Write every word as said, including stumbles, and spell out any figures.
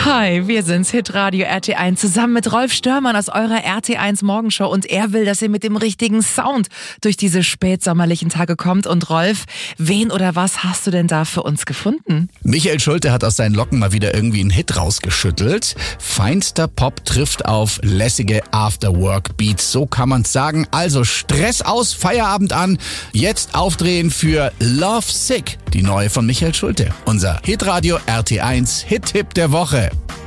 Hi, wir sind's, Hitradio R T eins, zusammen mit Rolf Störmann aus eurer R T eins Morgenshow. Und er will, dass ihr mit dem richtigen Sound durch diese spätsommerlichen Tage kommt. Und Rolf, wen oder was hast du denn da für uns gefunden? Michael Schulte hat aus seinen Locken mal wieder irgendwie einen Hit rausgeschüttelt. Feinster Pop trifft auf lässige Afterwork-Beats, so kann man's sagen. Also Stress aus, Feierabend an. Jetzt aufdrehen für Love Sick, die neue von Michael Schulte. Unser Hitradio R T eins Hit-Tipp der Woche.